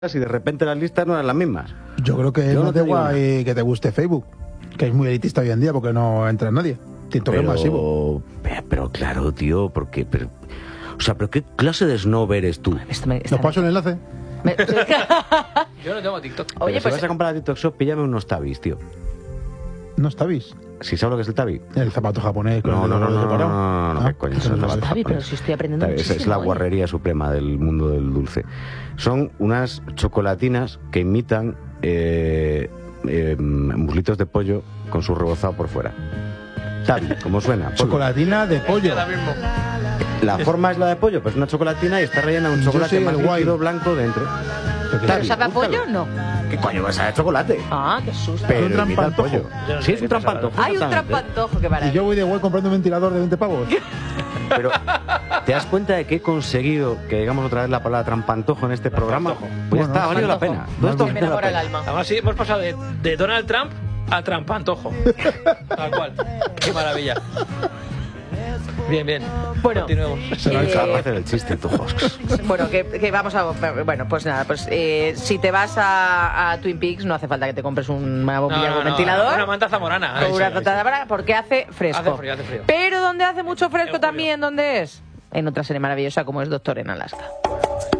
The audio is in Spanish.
y de repente las listas no eran las mismas. Yo creo que Yo no no te te digo guay que te guste Facebook, que es muy elitista hoy en día porque no entra nadie. TikTok es masivo. Pero claro, tío, porque... o sea, ¿pero qué clase de snob eres tú? ¿Nos paso el enlace? Yo no tengo TikTok. Oye, si vas a comprar a TikTok Shop, píllame unos tabis, tío. ¿No está bis? ¿Sí sabes lo que es el tabi? El zapato japonés con No, el no, no, dedo no, separado. no, no, ¿qué coño es el zapato Tabi, pero japonés? si estoy aprendiendo Es muchísimo. la hoy. guarrería suprema del mundo del dulce. Son unas chocolatinas que imitan muslitos de pollo con su rebozado por fuera. Tabi, como suena. polvo. Chocolatina de pollo. Ahora mismo. La forma es la de pollo, pues una chocolatina y está rellena de un Yo chocolate soy más el guay. líquido blanco dentro. ¿Pero sabe a pollo? No. ¿Qué coño vas a de chocolate? Ah, qué susto. Pero un imita el trampantojo. pollo. Yo no sé Sí, es qué un estás trampantojo. Hay un exactamente. trampantojo, qué Y maravilla. yo voy de guay comprando un ventilador de 20 pavos. Pero, ¿te das cuenta de que he conseguido que digamos otra vez la palabra trampantojo en este programa? Pues ya Bueno, está, ha valido la pena. Todo esto Me vale la enamora el pena. alma. Además, sí, hemos pasado de Donald Trump a Trampantojo. Tal cual. Qué maravilla. Bien, bien. Bueno, Continuemos. Se va a hacer el chiste, tú, Joscos. Bueno, que vamos a... Bueno, pues nada, pues si te vas a Twin Peaks no hace falta que te compres una bombilla con ventilador. Una manta zamorana. O una zamorana, porque hace fresco. Hace frío, hace frío. Pero donde hace mucho fresco En julio. también, ¿dónde es? En otra serie maravillosa como es Doctor en Alaska.